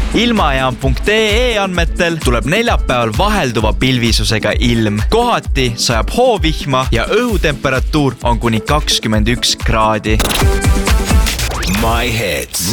Ilmajaam.ee andmetel tuleb neljapäeval vahelduva pilvisusega ilm. Kohati sajab hoovihma ja õhutemperatuur on kuni 21 kraadi. My Hits.